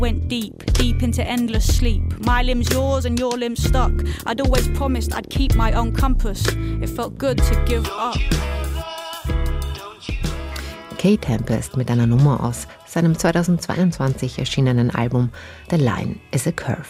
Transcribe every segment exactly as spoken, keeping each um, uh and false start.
Went deep, deep into endless sleep. My limbs yours and your limbs stuck. I'd always promised I'd keep my own compass. It felt good to give up. Kae Tempest mit einer Nummer aus seinem zweitausendzweiundzwanzig erschienenen Album The Line is a Curve.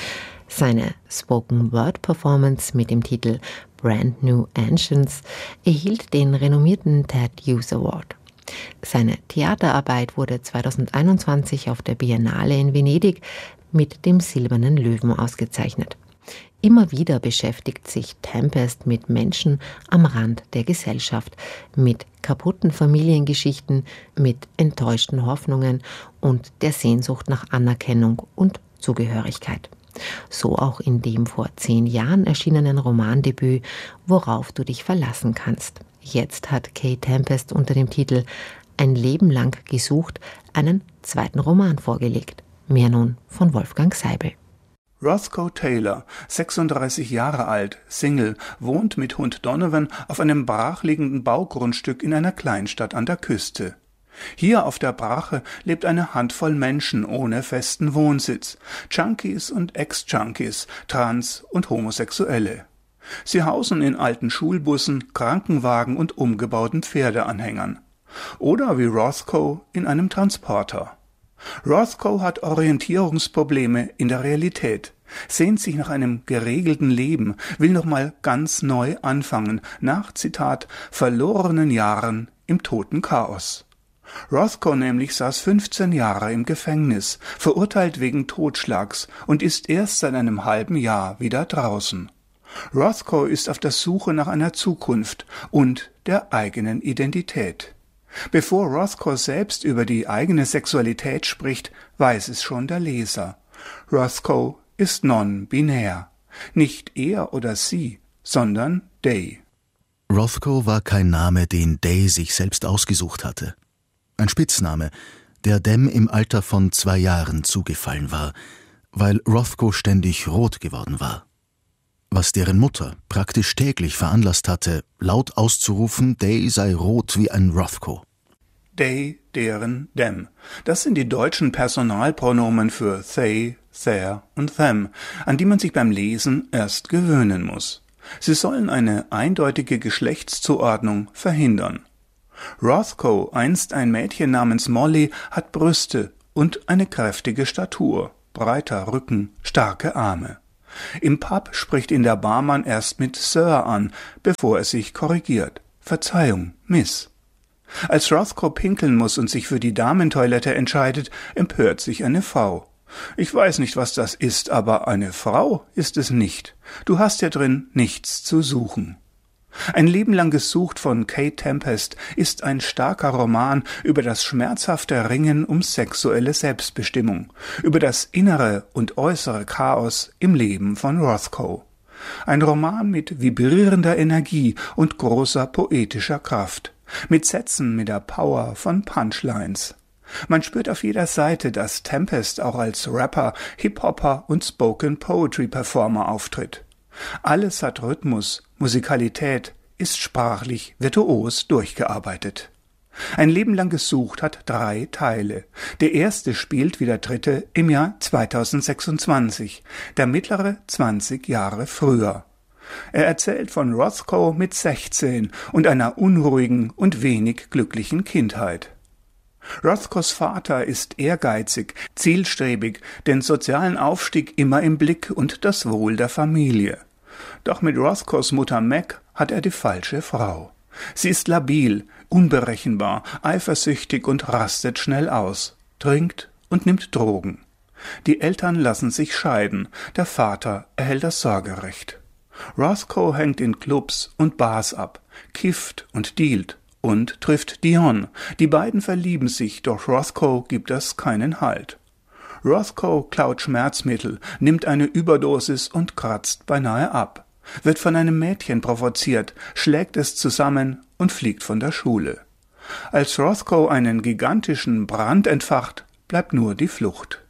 Seine Spoken-Word-Performance mit dem Titel Brand New Ancients erhielt den renommierten Ted Hughes Award. Seine Theaterarbeit wurde zweitausendeinundzwanzig auf der Biennale in Venedig mit dem Silbernen Löwen ausgezeichnet. Immer wieder beschäftigt sich Tempest mit Menschen am Rand der Gesellschaft, mit kaputten Familiengeschichten, mit enttäuschten Hoffnungen und der Sehnsucht nach Anerkennung und Zugehörigkeit. So auch in dem vor zehn Jahren erschienenen Romandebüt Worauf du dich verlassen kannst. Jetzt hat Kae Tempest unter dem Titel Ein Leben lang gesucht einen zweiten Roman vorgelegt. Mehr nun von Wolfgang Seibel. Roscoe Taylor, sechsunddreißig Jahre alt, Single, wohnt mit Hund Donovan auf einem brachliegenden Baugrundstück in einer Kleinstadt an der Küste. Hier auf der Brache lebt eine Handvoll Menschen ohne festen Wohnsitz, Junkies und Ex-Junkies, Trans- und Homosexuelle. Sie hausen in alten Schulbussen, Krankenwagen und umgebauten Pferdeanhängern. Oder wie Roscoe in einem Transporter. Roscoe hat Orientierungsprobleme in der Realität, sehnt sich nach einem geregelten Leben, will nochmal ganz neu anfangen, nach, Zitat, verlorenen Jahren im toten Chaos. Roscoe nämlich saß fünfzehn Jahre im Gefängnis, verurteilt wegen Totschlags und ist erst seit einem halben Jahr wieder draußen. Roscoe ist auf der Suche nach einer Zukunft und der eigenen Identität. Bevor Roscoe selbst über die eigene Sexualität spricht, weiß es schon der Leser. Roscoe ist non-binär. Nicht er oder sie, sondern they. Roscoe war kein Name, den Day sich selbst ausgesucht hatte. Ein Spitzname, der Dem im Alter von zwei Jahren zugefallen war, weil Roscoe ständig rot geworden war. Was deren Mutter praktisch täglich veranlasst hatte, laut auszurufen, Day sei rot wie ein Roscoe. They, deren, them. Das sind die deutschen Personalpronomen für they, their und them, an die man sich beim Lesen erst gewöhnen muss. Sie sollen eine eindeutige Geschlechtszuordnung verhindern. Roscoe, einst ein Mädchen namens Molly, hat Brüste und eine kräftige Statur, breiter Rücken, starke Arme. Im Pub spricht ihn der Barmann erst mit Sir an, bevor er sich korrigiert. Verzeihung, Miss. Als Roscoe pinkeln muss und sich für die Damentoilette entscheidet, empört sich eine Frau. Ich weiß nicht, was das ist, aber eine Frau ist es nicht. Du hast ja drin nichts zu suchen. Ein Leben lang gesucht von Kae Tempest ist ein starker Roman über das schmerzhafte Ringen um sexuelle Selbstbestimmung, über das innere und äußere Chaos im Leben von Roscoe. Ein Roman mit vibrierender Energie und großer poetischer Kraft, mit Sätzen mit der Power von Punchlines. Man spürt auf jeder Seite, dass Tempest auch als Rapper, Hip-Hopper und Spoken-Poetry-Performer auftritt. Alles hat Rhythmus, Musikalität, ist sprachlich virtuos durchgearbeitet. Ein Leben lang gesucht hat drei Teile. Der erste spielt wie der dritte im Jahr zweitausendsechsundzwanzig, der mittlere zwanzig Jahre früher. Er erzählt von Roscoe mit sechzehn und einer unruhigen und wenig glücklichen Kindheit. Roscoes Vater ist ehrgeizig, zielstrebig, den sozialen Aufstieg immer im Blick und das Wohl der Familie. Doch mit Roscoes Mutter Meg hat er die falsche Frau. Sie ist labil, unberechenbar, eifersüchtig und rastet schnell aus, trinkt und nimmt Drogen. Die Eltern lassen sich scheiden, der Vater erhält das Sorgerecht. Roscoe hängt in Clubs und Bars ab, kifft und dealt und trifft Dion. Die beiden verlieben sich, doch Roscoe gibt das keinen Halt. Roscoe klaut Schmerzmittel, nimmt eine Überdosis und kratzt beinahe ab, wird von einem Mädchen provoziert, schlägt es zusammen und fliegt von der Schule. Als Roscoe einen gigantischen Brand entfacht, bleibt nur die Flucht.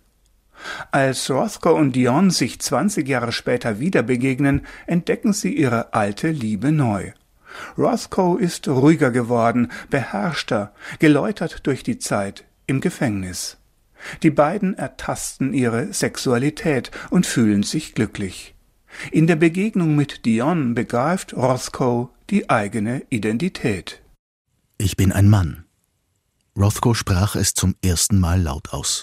Als Roscoe und Dion sich zwanzig Jahre später wieder begegnen, entdecken sie ihre alte Liebe neu. Roscoe ist ruhiger geworden, beherrschter, geläutert durch die Zeit im Gefängnis. Die beiden ertasten ihre Sexualität und fühlen sich glücklich. In der Begegnung mit Dionne begreift Rothko die eigene Identität. Ich bin ein Mann. Rothko sprach es zum ersten Mal laut aus.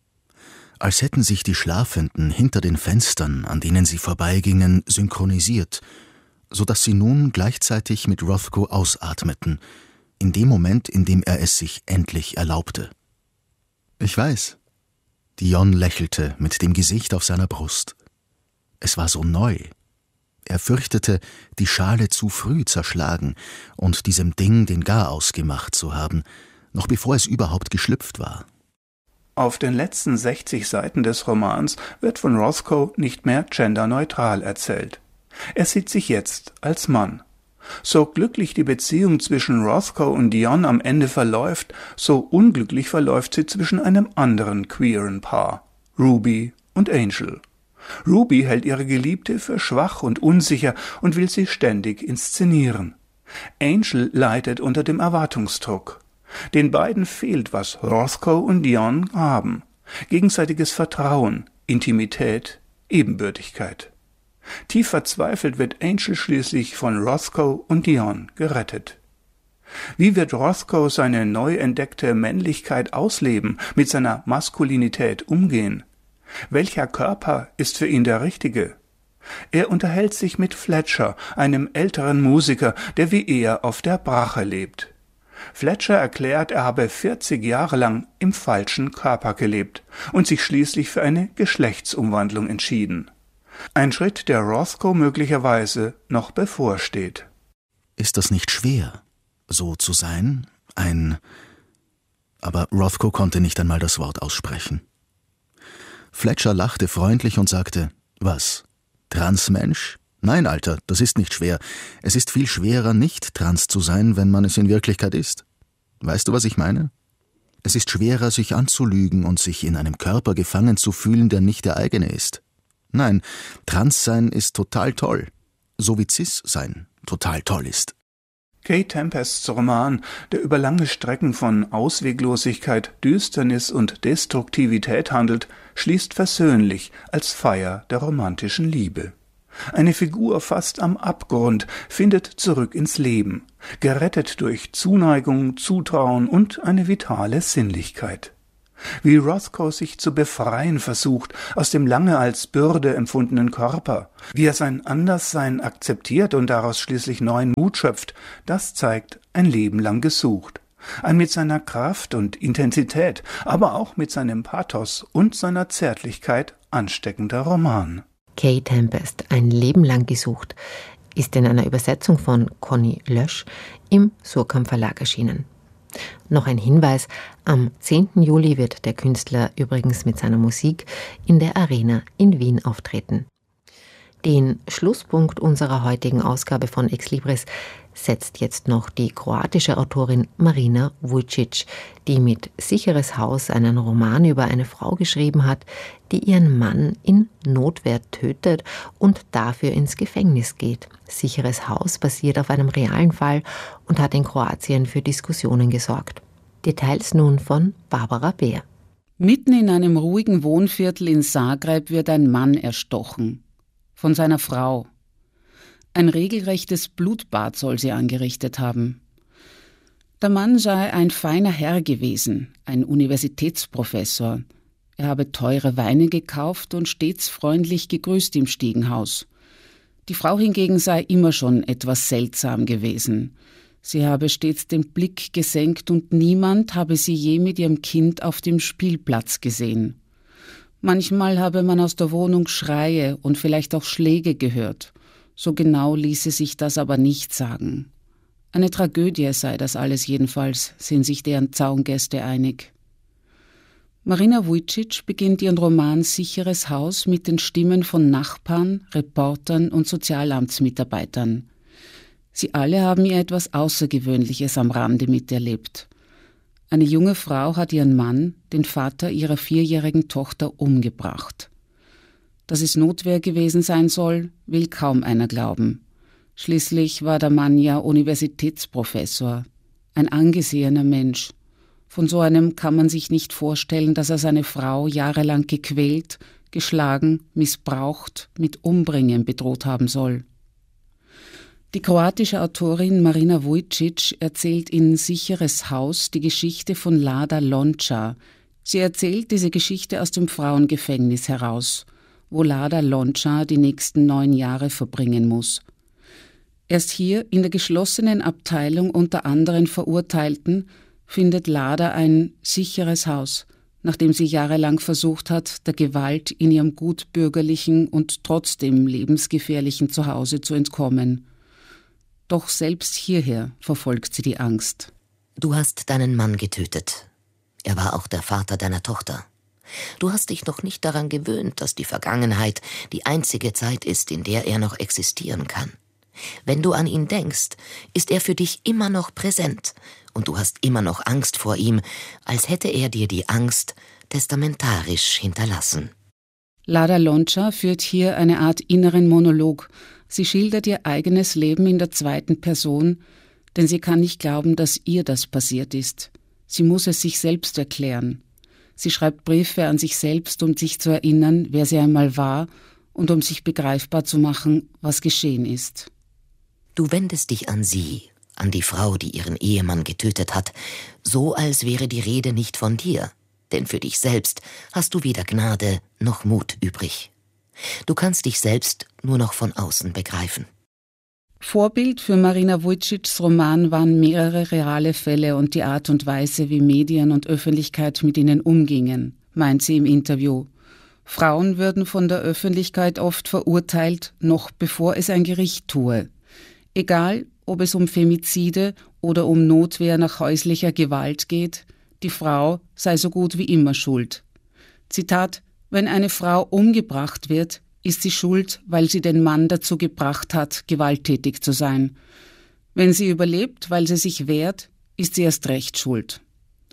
Als hätten sich die Schlafenden hinter den Fenstern, an denen sie vorbeigingen, synchronisiert, so dass sie nun gleichzeitig mit Rothko ausatmeten, in dem Moment, in dem er es sich endlich erlaubte. Ich weiß. Dionne lächelte mit dem Gesicht auf seiner Brust. Es war so neu. Er fürchtete, die Schale zu früh zerschlagen und diesem Ding den Garaus gemacht zu haben, noch bevor es überhaupt geschlüpft war. Auf den letzten sechzig Seiten des Romans wird von Rothko nicht mehr genderneutral erzählt. Er sieht sich jetzt als Mann. So glücklich die Beziehung zwischen Rothko und Dionne am Ende verläuft, so unglücklich verläuft sie zwischen einem anderen queeren Paar, Ruby und Angel. Ruby hält ihre Geliebte für schwach und unsicher und will sie ständig inszenieren. Angel leidet unter dem Erwartungsdruck. Den beiden fehlt, was Rothko und Dionne haben: gegenseitiges Vertrauen, Intimität, Ebenbürtigkeit. Tief verzweifelt wird Angel schließlich von Rothko und Dionne gerettet. Wie wird Rothko seine neu entdeckte Männlichkeit ausleben, mit seiner Maskulinität umgehen? Welcher Körper ist für ihn der richtige? Er unterhält sich mit Fletcher, einem älteren Musiker, der wie er auf der Brache lebt. Fletcher erklärt, er habe vierzig Jahre lang im falschen Körper gelebt und sich schließlich für eine Geschlechtsumwandlung entschieden. Ein Schritt, der Rothko möglicherweise noch bevorsteht. Ist das nicht schwer, so zu sein? Ein... Aber Rothko konnte nicht einmal das Wort aussprechen. Fletcher lachte freundlich und sagte, was, Transmensch? Nein, Alter, das ist nicht schwer. Es ist viel schwerer, nicht trans zu sein, wenn man es in Wirklichkeit ist. Weißt du, was ich meine? Es ist schwerer, sich anzulügen und sich in einem Körper gefangen zu fühlen, der nicht der eigene ist. Nein, trans sein ist total toll. So wie cis sein total toll ist. Kay Tempests Roman, der über lange Strecken von Ausweglosigkeit, Düsternis und Destruktivität handelt, schließt versöhnlich als Feier der romantischen Liebe. Eine Figur fast am Abgrund findet zurück ins Leben, gerettet durch Zuneigung, Zutrauen und eine vitale Sinnlichkeit. Wie Rothko sich zu befreien versucht aus dem lange als Bürde empfundenen Körper, wie er sein Anderssein akzeptiert und daraus schließlich neuen Mut schöpft, das zeigt ein Leben lang gesucht. Ein mit seiner Kraft und Intensität, aber auch mit seinem Pathos und seiner Zärtlichkeit ansteckender Roman. Kay Tempest, ein Leben lang gesucht, ist in einer Übersetzung von Conny Lösch im Surkamp Verlag erschienen. Noch ein Hinweis, am zehnten Juli wird der Künstler übrigens mit seiner Musik in der Arena in Wien auftreten. Den Schlusspunkt unserer heutigen Ausgabe von Ex Libris setzt jetzt noch die kroatische Autorin Marina Vujicic, die mit Sicheres Haus einen Roman über eine Frau geschrieben hat, die ihren Mann in Notwehr tötet und dafür ins Gefängnis geht. Sicheres Haus basiert auf einem realen Fall und hat in Kroatien für Diskussionen gesorgt. Details nun von Barbara Beer. Mitten in einem ruhigen Wohnviertel in Zagreb wird ein Mann erstochen. Von seiner Frau. Ein regelrechtes Blutbad soll sie angerichtet haben. Der Mann sei ein feiner Herr gewesen, ein Universitätsprofessor. Er habe teure Weine gekauft und stets freundlich gegrüßt im Stiegenhaus. Die Frau hingegen sei immer schon etwas seltsam gewesen. Sie habe stets den Blick gesenkt und niemand habe sie je mit ihrem Kind auf dem Spielplatz gesehen. Manchmal habe man aus der Wohnung Schreie und vielleicht auch Schläge gehört. So genau ließe sich das aber nicht sagen. Eine Tragödie sei das alles jedenfalls, sind sich deren Zaungäste einig. Marina Vujicic beginnt ihren Roman Sicheres Haus mit den Stimmen von Nachbarn, Reportern und Sozialamtsmitarbeitern. Sie alle haben ihr etwas Außergewöhnliches am Rande miterlebt. Eine junge Frau hat ihren Mann, den Vater ihrer vierjährigen Tochter, umgebracht. Dass es Notwehr gewesen sein soll, will kaum einer glauben. Schließlich war der Mann ja Universitätsprofessor, ein angesehener Mensch. Von so einem kann man sich nicht vorstellen, dass er seine Frau jahrelang gequält, geschlagen, missbraucht, mit Umbringen bedroht haben soll. Die kroatische Autorin Marina Vujicic erzählt in Sicheres Haus die Geschichte von Lada Lonča. Sie erzählt diese Geschichte aus dem Frauengefängnis heraus, wo Lada Lonča die nächsten neun Jahre verbringen muss. Erst hier, in der geschlossenen Abteilung unter anderen Verurteilten, findet Lada ein sicheres Haus, nachdem sie jahrelang versucht hat, der Gewalt in ihrem gutbürgerlichen und trotzdem lebensgefährlichen Zuhause zu entkommen. Doch selbst hierher verfolgt sie die Angst. Du hast deinen Mann getötet. Er war auch der Vater deiner Tochter. Du hast dich noch nicht daran gewöhnt, dass die Vergangenheit die einzige Zeit ist, in der er noch existieren kann. Wenn du an ihn denkst, ist er für dich immer noch präsent und du hast immer noch Angst vor ihm, als hätte er dir die Angst testamentarisch hinterlassen. Lada Lonča führt hier eine Art inneren Monolog. Sie schildert ihr eigenes Leben in der zweiten Person, denn sie kann nicht glauben, dass ihr das passiert ist. Sie muss es sich selbst erklären. Sie schreibt Briefe an sich selbst, um sich zu erinnern, wer sie einmal war und um sich begreifbar zu machen, was geschehen ist. Du wendest dich an sie, an die Frau, die ihren Ehemann getötet hat, so als wäre die Rede nicht von dir, denn für dich selbst hast du weder Gnade noch Mut übrig. Du kannst dich selbst nur noch von außen begreifen. Vorbild für Marina Vujicics Roman waren mehrere reale Fälle und die Art und Weise, wie Medien und Öffentlichkeit mit ihnen umgingen, meint sie im Interview. Frauen würden von der Öffentlichkeit oft verurteilt, noch bevor es ein Gericht tue. Egal, ob es um Femizide oder um Notwehr nach häuslicher Gewalt geht, die Frau sei so gut wie immer schuld. Zitat: Wenn eine Frau umgebracht wird, ist sie schuld, weil sie den Mann dazu gebracht hat, gewalttätig zu sein. Wenn sie überlebt, weil sie sich wehrt, ist sie erst recht schuld.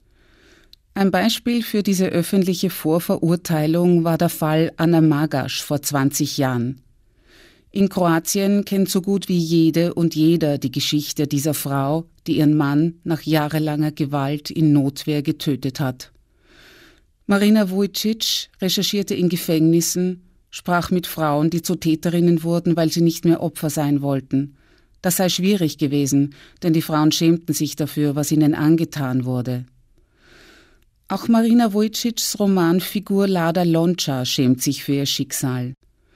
Ein Beispiel für diese öffentliche Vorverurteilung war der Fall Ana Magaš vor zwanzig Jahren. In Kroatien kennt so gut wie jede und jeder die Geschichte dieser Frau, die ihren Mann nach jahrelanger Gewalt in Notwehr getötet hat. Marina Vujicic recherchierte in Gefängnissen, sprach mit Frauen, die zu Täterinnen wurden, weil sie nicht mehr Opfer sein wollten. Das sei schwierig gewesen, denn die Frauen schämten sich dafür, was ihnen angetan wurde. Auch Marina Vujicics Romanfigur Lada Lonča schämt sich für ihr Schicksal.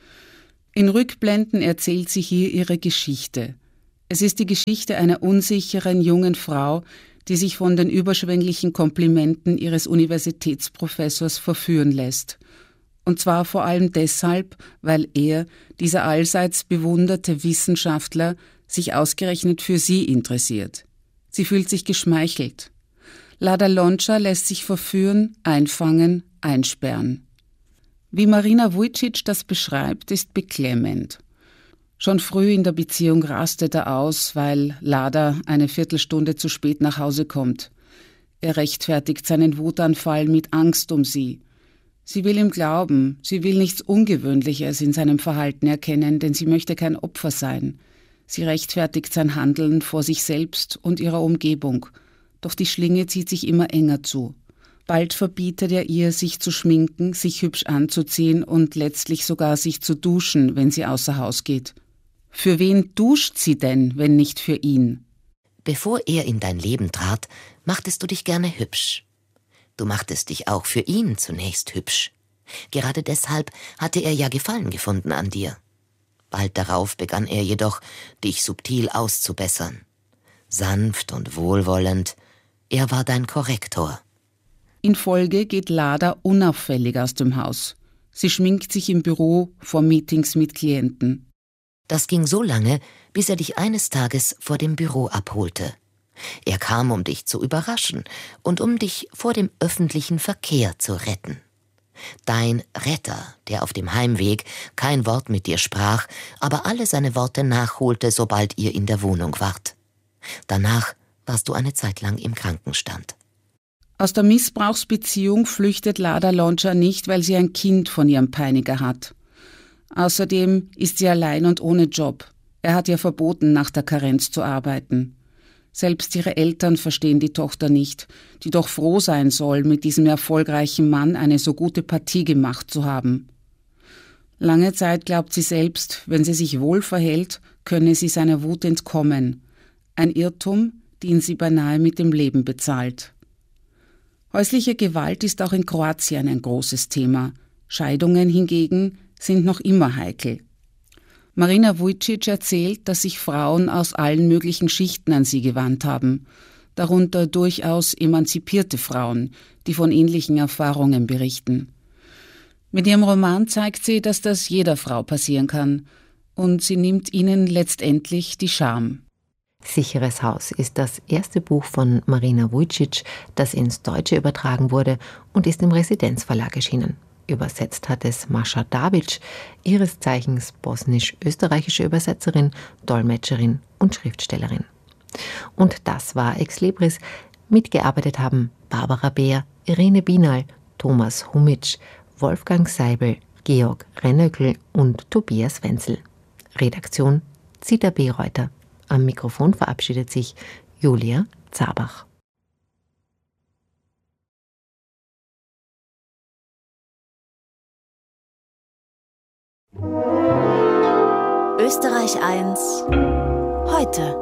In Rückblenden erzählt sie hier ihre Geschichte. Es ist die Geschichte einer unsicheren jungen Frau, die sich von den überschwänglichen Komplimenten ihres Universitätsprofessors verführen lässt. Und zwar vor allem deshalb, weil er, dieser allseits bewunderte Wissenschaftler, sich ausgerechnet für sie interessiert. Sie fühlt sich geschmeichelt. Lada Lonča lässt sich verführen, einfangen, einsperren. Wie Marina Vujicic das beschreibt, ist beklemmend. Schon früh in der Beziehung rastet er aus, weil Lada eine Viertelstunde zu spät nach Hause kommt. Er rechtfertigt seinen Wutanfall mit Angst um sie. Sie will ihm glauben, sie will nichts Ungewöhnliches in seinem Verhalten erkennen, denn sie möchte kein Opfer sein. Sie rechtfertigt sein Handeln vor sich selbst und ihrer Umgebung. Doch die Schlinge zieht sich immer enger zu. Bald verbietet er ihr, sich zu schminken, sich hübsch anzuziehen und letztlich sogar sich zu duschen, wenn sie außer Haus geht. Für wen duscht sie denn, wenn nicht für ihn? Bevor er in dein Leben trat, machtest du dich gerne hübsch. Du machtest dich auch für ihn zunächst hübsch. Gerade deshalb hatte er ja Gefallen gefunden an dir. Bald darauf begann er jedoch, dich subtil auszubessern. Sanft und wohlwollend, er war dein Korrektor. In Folge geht Lada unauffällig aus dem Haus. Sie schminkt sich im Büro vor Meetings mit Klienten. Das ging so lange, bis er dich eines Tages vor dem Büro abholte. Er kam, um dich zu überraschen und um dich vor dem öffentlichen Verkehr zu retten. Dein Retter, der auf dem Heimweg kein Wort mit dir sprach, aber alle seine Worte nachholte, sobald ihr in der Wohnung wart. Danach warst du eine Zeit lang im Krankenstand. Aus der Missbrauchsbeziehung flüchtet Lada Lonča nicht, weil sie ein Kind von ihrem Peiniger hat. Außerdem ist sie allein und ohne Job. Er hat ihr verboten, nach der Karenz zu arbeiten. Selbst ihre Eltern verstehen die Tochter nicht, die doch froh sein soll, mit diesem erfolgreichen Mann eine so gute Partie gemacht zu haben. Lange Zeit glaubt sie selbst, wenn sie sich wohl verhält, könne sie seiner Wut entkommen. Ein Irrtum, den sie beinahe mit dem Leben bezahlt. Häusliche Gewalt ist auch in Kroatien ein großes Thema. Scheidungen hingegen sind noch immer heikel. Marina Vujicic erzählt, dass sich Frauen aus allen möglichen Schichten an sie gewandt haben, darunter durchaus emanzipierte Frauen, die von ähnlichen Erfahrungen berichten. Mit ihrem Roman zeigt sie, dass das jeder Frau passieren kann, und sie nimmt ihnen letztendlich die Scham. Sicheres Haus ist das erste Buch von Marina Vujicic, das ins Deutsche übertragen wurde und ist im Residenzverlag erschienen. Übersetzt hat es Mascha Dabic, ihres Zeichens bosnisch-österreichische Übersetzerin, Dolmetscherin und Schriftstellerin. Und das war Ex Libris. Mitgearbeitet haben Barbara Beer, Irene Binal, Thomas Humitsch, Wolfgang Seibel, Georg Rennöckel und Tobias Wenzel. Redaktion Zita B. Reuter. Am Mikrofon verabschiedet sich Julia Zabach. Österreich eins heute.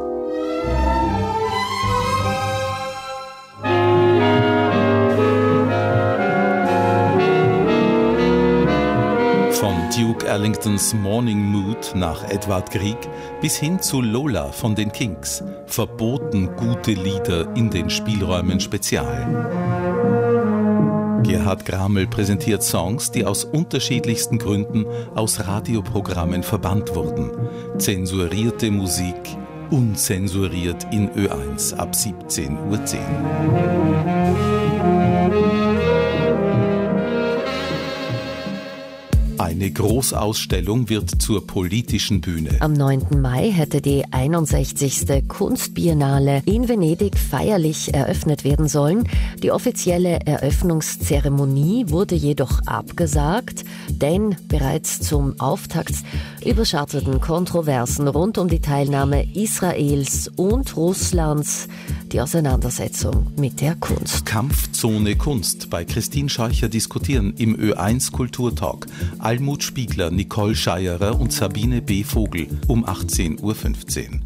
Von Duke Ellingtons Morning Mood nach Edvard Grieg bis hin zu Lola von den Kinks. Verboten gute Lieder in den Spielräumen Spezial. Gerhard Gramel präsentiert Songs, die aus unterschiedlichsten Gründen aus Radioprogrammen verbannt wurden. Zensurierte Musik, unzensuriert in Ö eins ab siebzehn Uhr zehn. Eine Großausstellung wird zur politischen Bühne. Am neunten Mai hätte die einundsechzigste Kunstbiennale in Venedig feierlich eröffnet werden sollen. Die offizielle Eröffnungszeremonie wurde jedoch abgesagt, denn bereits zum Auftakt überschatteten Kontroversen rund um die Teilnahme Israels und Russlands die Auseinandersetzung mit der Kunst. Kampfzone Kunst. Bei Christine Scheucher diskutieren im Ö eins Kulturtalk Almut Spiegler, Nicole Scheierer und Sabine B. Vogel um achtzehn Uhr fünfzehn.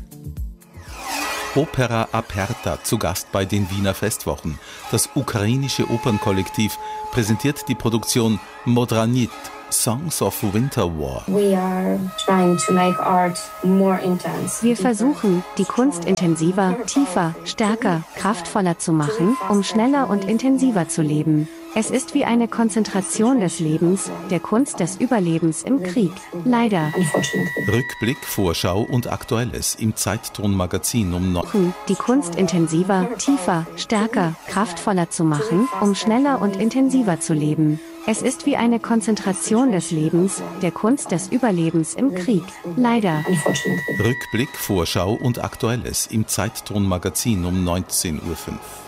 Opera Aperta zu Gast bei den Wiener Festwochen. Das ukrainische Opernkollektiv präsentiert die Produktion Modranit, Songs of Winter War. We are trying to make art more intense. Wir versuchen, die Kunst intensiver, tiefer, stärker, kraftvoller zu machen, um schneller und intensiver zu leben. Es ist wie eine Konzentration des Lebens, der Kunst des Überlebens im Krieg. Leider. Rückblick, Vorschau und Aktuelles im Zeitton-Magazin um neun. Die Kunst intensiver, tiefer, stärker, kraftvoller zu machen, um schneller und intensiver zu leben. Es ist wie eine Konzentration des Lebens, der Kunst des Überlebens im Krieg. Leider. Rückblick, Vorschau und Aktuelles im Zeitton-Magazin um neunzehn Uhr fünf.